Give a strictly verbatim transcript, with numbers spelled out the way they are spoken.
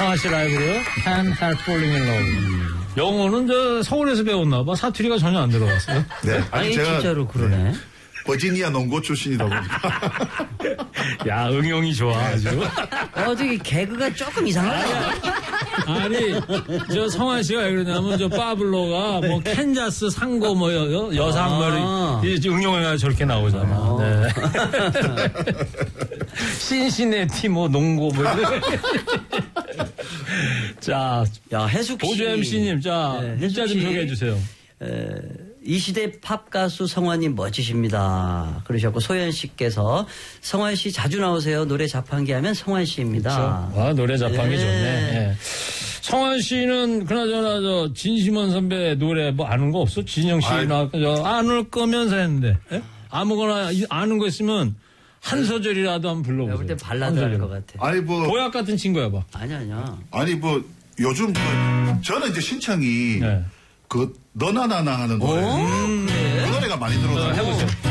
성아 씨 라이브로요. Can't Help Falling in Love. 음. 영어는 저 서울에서 배웠나 봐. 사투리가 전혀 안 들어갔어요. 네. 아니, 아니 제가 진짜로 그러네. 네. 버지니아 농고 출신이다 보니까. 야, 응용이 좋아, 아주. 어, 저기 개그가 조금 이상하다. 아니, 저 성환 씨가 왜 그러냐면, 저 파블로가 뭐 캔자스 상고 뭐 여, 여상머리 아. 응용해가 저렇게 나오잖아. 아. 네. 신시내티 뭐 농고 뭐 이런. 자, 야, 해숙 씨. 보조 엠씨님, 자, 네, 문자 좀 소개해 주세요. 에... 이 시대 팝 가수 성환님 멋지십니다. 그러셨고 소연 씨께서 성환 씨 자주 나오세요. 노래 자판기 하면 성환 씨입니다. 그렇죠. 아, 노래 자판기 네. 좋네. 네. 성환 씨는 그나저나 저 진심원 선배 노래 뭐 아는 거 없어? 진영 씨나 저 아는 거면서 했는데 네? 아무거나 아는 거 있으면 한 소절이라도 한번 불러보세요. 볼 때 발라드 할 것 같아. 아니 뭐 보약 같은 친구야 봐. 아니 아니야. 아니 뭐 요즘 그 저는 이제 신청이 네. 그 너나 나나 하는 노래. 음, 그 노래가 많이 들어오더라고요. 해보세요.